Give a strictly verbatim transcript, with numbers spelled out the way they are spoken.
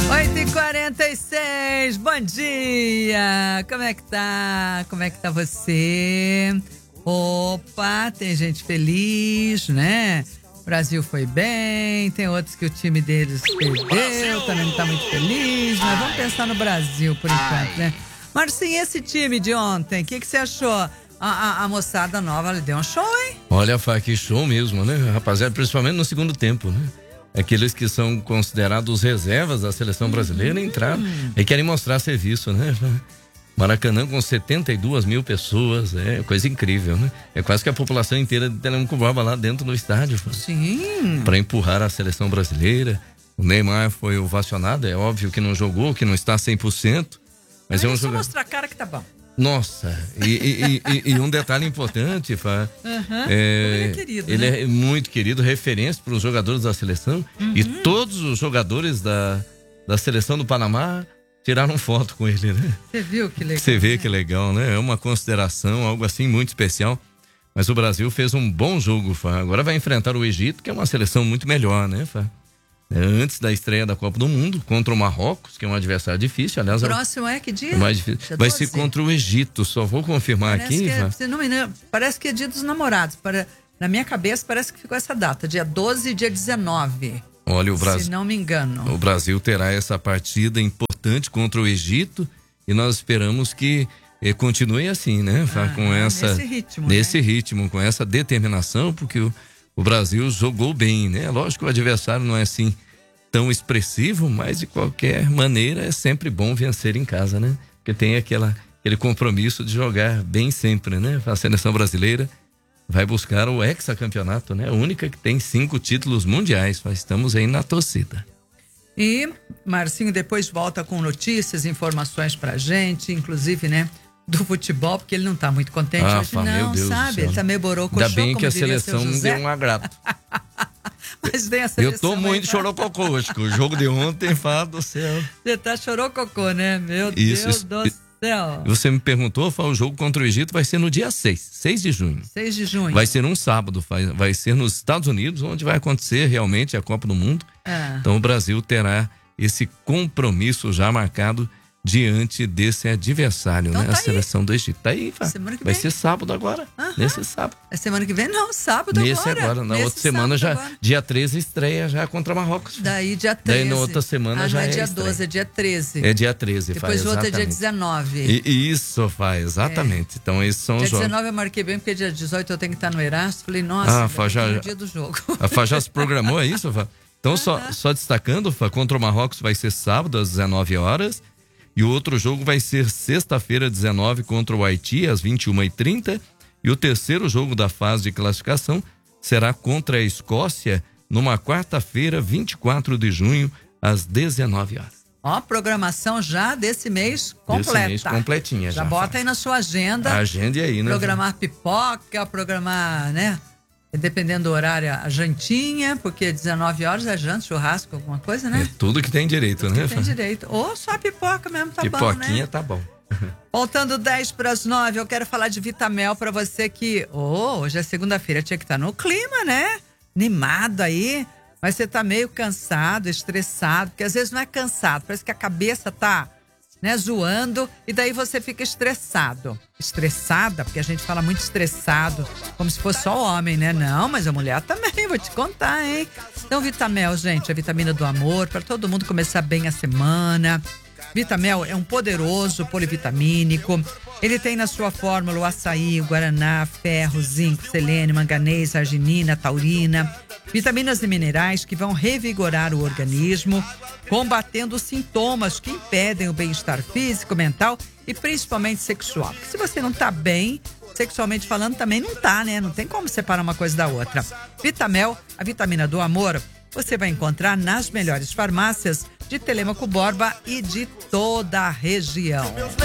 oito e quarenta e seis, bom dia! Como é que tá? Como é que tá você? Opa, tem gente feliz, né? O Brasil foi bem, tem outros que o time deles perdeu, também não tá muito feliz, mas vamos pensar no Brasil por enquanto, né? Marcinho, esse time de ontem, o que, que você achou? A, a, a moçada nova, ela deu um show, hein? Olha, Fá, que show mesmo, né, rapaziada? Principalmente no segundo tempo, né? Aqueles que são considerados reservas da seleção brasileira entraram e querem mostrar serviço, né? Maracanã com setenta e duas mil pessoas, é coisa incrível, né? É quase que a população inteira de Telemaco-Borba lá dentro do estádio. Sim. Para empurrar a seleção brasileira. O Neymar foi ovacionado, é óbvio que não jogou, que não está cem por cento. Mas é um só jogador. mostrar a cara que tá bom. Nossa, e, e, e, e um detalhe importante, Fá, uhum. é, ele é querido, ele né? é muito querido, referência para os jogadores da seleção, uhum. e todos os jogadores da, da seleção do Panamá tiraram foto com ele, né? Você viu que legal? Você vê né? que legal, né? É uma consideração, algo assim muito especial. Mas o Brasil fez um bom jogo, Fá. Agora vai enfrentar o Egito, que é uma seleção muito melhor, né, Fá? Antes da estreia da Copa do Mundo, contra o Marrocos, que é um adversário difícil. Aliás, o próximo é que dia? É mais difícil. Vai ser contra o Egito, só vou confirmar parece aqui. Que é, se não me engano, parece que é dia dos namorados. Para, na minha cabeça, parece que ficou essa data, dia doze e dia dezenove. Olha, o Brasil. Se não me engano. O Brasil terá essa partida importante contra o Egito e nós esperamos que eh, continue assim, né? Ah, com essa, nesse ritmo. Nesse né? ritmo, com essa determinação, porque o, o Brasil jogou bem, né? Lógico que o adversário não é assim tão expressivo, mas de qualquer maneira é sempre bom vencer em casa, né? Porque tem aquela, aquele compromisso de jogar bem sempre, né? A seleção brasileira vai buscar o hexacampeonato, né? A única que tem cinco títulos mundiais, mas estamos aí na torcida. E Marcinho depois volta com notícias, informações pra gente, inclusive, né? Do futebol, porque ele não tá muito contente ah, hoje, fá, não, meu Deus sabe? Ele tá meio borocochô, ainda bem como que a diria seleção seu me José. deu um agrado. Mas tem a seleção. Eu tô muito chorococô hoje, o jogo de ontem, Fá do céu. Você tá chorococô, né? Meu isso, Deus isso, do céu. Você me perguntou, Fá, o jogo contra o Egito vai ser no dia seis, seis de junho. seis de junho. Vai ser um sábado, vai ser nos Estados Unidos, onde vai acontecer realmente a Copa do Mundo. É. Então o Brasil terá esse compromisso já marcado diante desse adversário, então né? Tá a seleção do Egito. Tá aí, Fá. Semana que vai vem. ser sábado agora. Uhum. Nesse sábado. É semana que vem? Não, sábado Nesse agora. agora. Na Nesse outra semana já, agora. dia treze, estreia já contra Marrocos. Daí dia treze. Daí na outra semana ah, já não é é dia estreia. doze, é dia treze. É dia treze, Fá. Depois o outro é dia exatamente. dezenove. E, isso, Fá, exatamente. É. Então esses são dia os jogos. dezenove eu marquei bem, porque dia dezoito eu tenho que estar no Erasmo. Falei, nossa, ah, Fá, já, no dia do jogo. A Fá já se programou, é isso, Fá? Então, uhum. só, só destacando, Fá, contra o Marrocos vai ser sábado às dezenove horas. E o outro jogo vai ser sexta-feira, dezenove, contra o Haiti, às vinte e uma e trinta. E o terceiro jogo da fase de classificação será contra a Escócia, numa quarta-feira, vinte e quatro de junho, às dezenove horas. Ó, programação já desse mês completa. Desse mês completinha já. Já bota Fá. aí na sua agenda. A agenda aí, né? Programar pipoca, programar, né? Dependendo do horário, a jantinha, porque dezenove horas é janta, churrasco, alguma coisa, né? É tudo que tem direito, tudo né? Que tem direito. Ou só a pipoca mesmo, tá Pipoquinha bom, né? tá bom. Faltando dez para as nove, eu quero falar de Vitamel para você que... Oh, hoje é segunda-feira, tinha que estar no clima, né? Animado aí. Mas você tá meio cansado, estressado, porque às vezes não é cansado, parece que a cabeça tá... né, zoando, e daí você fica estressado. Estressada, porque a gente fala muito estressado, como se fosse só homem, né? Não, mas a mulher também, vou te contar, hein? Então, Vitamel, gente, a vitamina do amor, para todo mundo começar bem a semana. Vitamel é um poderoso polivitamínico. Ele tem na sua fórmula o açaí, o guaraná, ferro, zinco, selênio, manganês, arginina, taurina. Vitaminas e minerais que vão revigorar o organismo, combatendo os sintomas que impedem o bem-estar físico, mental e principalmente sexual. Porque se você não tá bem, sexualmente falando, também não tá, né? Não tem como separar uma coisa da outra. Vitamel, a vitamina do amor, você vai encontrar nas melhores farmácias de Telemaco-Borba e de toda a região.